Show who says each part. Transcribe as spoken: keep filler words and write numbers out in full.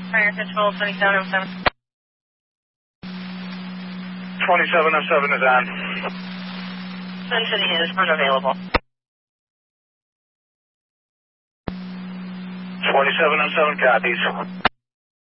Speaker 1: Fire control twenty-seven oh seven.
Speaker 2: twenty-seven oh seven is on.
Speaker 1: Sun City is unavailable.
Speaker 2: twenty-seven oh seven copies.